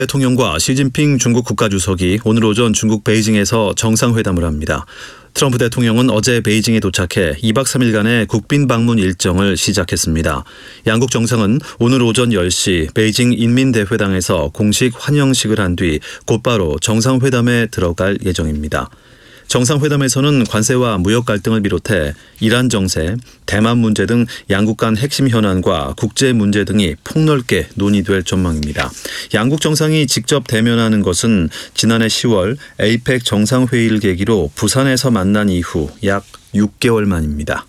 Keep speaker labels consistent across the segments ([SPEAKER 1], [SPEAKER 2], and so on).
[SPEAKER 1] 대통령과 시진핑 중국 국가주석이 오늘 오전 중국 베이징에서 정상회담을 합니다. 트럼프 대통령은 어제 베이징에 도착해 2박 3일간의 국빈 방문 일정을 시작했습니다. 양국 정상은 오늘 오전 10시 베이징 인민대회당에서 공식 환영식을 한 뒤 곧바로 정상회담에 들어갈 예정입니다. 정상회담에서는 관세와 무역 갈등을 비롯해 이란 정세, 대만 문제 등 양국 간 핵심 현안과 국제 문제 등이 폭넓게 논의될 전망입니다. 양국 정상이 직접 대면하는 것은 지난해 10월 에이펙 정상회의를 계기로 부산에서 만난 이후 약 6개월 만입니다.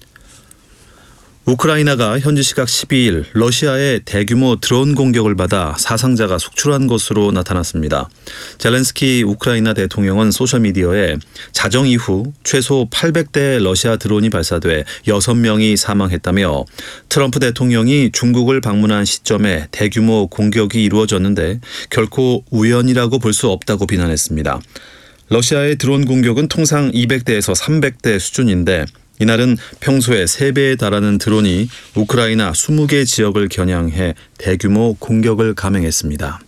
[SPEAKER 1] 우크라이나가 현지 시각 12일 러시아의 대규모 드론 공격을 받아 사상자가 속출한 것으로 나타났습니다. 젤렌스키 우크라이나 대통령은 소셜미디어에 자정 이후 최소 800대의 러시아 드론이 발사돼 6명이 사망했다며 트럼프 대통령이 중국을 방문한 시점에 대규모 공격이 이루어졌는데 결코 우연이라고 볼 수 없다고 비난했습니다. 러시아의 드론 공격은 통상 200대에서 300대 수준인데 이날은 평소의 3배에 달하는 드론이 우크라이나 20개 지역을 겨냥해 대규모 공격을 감행했습니다.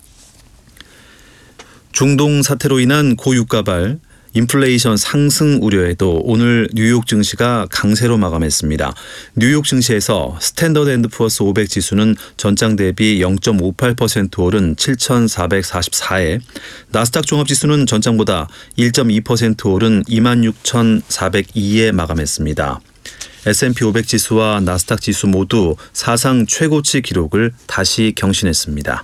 [SPEAKER 1] 중동 사태로 인한 고유가발, 인플레이션 상승 우려에도 오늘 뉴욕 증시가 강세로 마감했습니다. 뉴욕 증시에서 스탠더드 앤드 푸어스 500 지수는 전장 대비 0.58% 오른 7,444에, 나스닥 종합지수는 전장보다 1.2% 오른 26,402에 마감했습니다. S&P 500 지수와 나스닥 지수 모두 사상 최고치 기록을 다시 경신했습니다.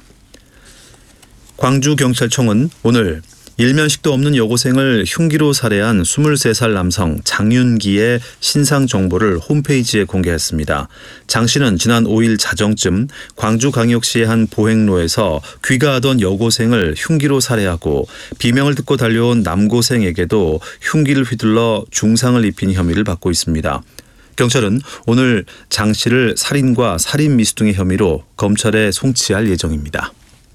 [SPEAKER 1] 광주경찰청은 오늘 일면식도 없는 여고생을 흉기로 살해한 23살 남성 장윤기의 신상 정보를 홈페이지에 공개했습니다. 장 씨는 지난 5일 자정쯤 광주광역시의 한 보행로에서 귀가하던 여고생을 흉기로 살해하고 비명을 듣고 달려온 남고생에게도 흉기를 휘둘러 중상을 입힌 혐의를 받고 있습니다. 경찰은 오늘 장 씨를 살인과 살인 미수 등의 혐의로 검찰에 송치할 예정입니다.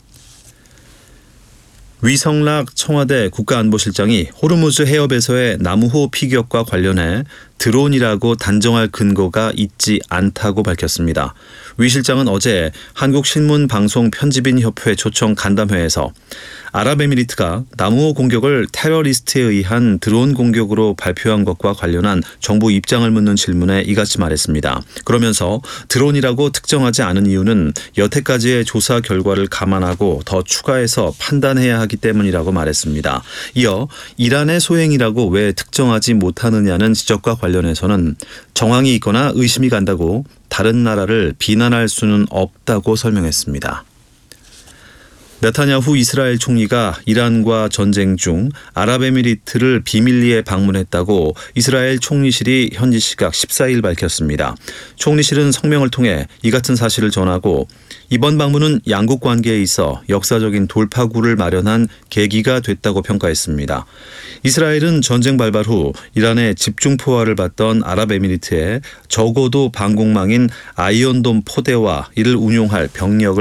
[SPEAKER 1] 위성락 청와대 국가안보실장이 호르무즈 해협에서의 남우호 피격과 관련해 드론이라고 단정할 근거가 있지 않다고 밝혔습니다. 위 실장은 어제 한국신문방송편집인협회 초청 간담회에서 아랍에미리트가 남우호 공격을 테러리스트에 의한 드론 공격으로 발표한 것과 관련한 정부 입장을 묻는 질문에 이같이 말했습니다. 그러면서 드론이라고 특정하지 않은 이유는 여태까지의 조사 결과를 감안하고 더 추가해서 판단해야 하기 때문이라고 말했습니다. 이어 이란의 소행이라고 왜 특정하지 못하느냐는 지적과 관련해서는 정황이 있거나 의심이 간다고 다른 나라를 비난할 수는 없다고 설명했습니다. 네타냐후 이스라엘 총리가 이란과 전쟁 중 아랍에미리트를 비밀리에 방문했다고 이스라엘 총리실이 현지 시각 14일 밝혔습니다. 총리실은 성명을 통해 이 같은 사실을 전하고 이번 방문은 양국 관계에 있어 역사적인 돌파구를 마련한 계기가 됐다고 평가했습니다. 이스라엘은 전쟁 발발 후 이란의 집중 포화를 받던 아랍에미리트에 적어도 방공망인 아이언돔 포대와 이를 운용할 병력을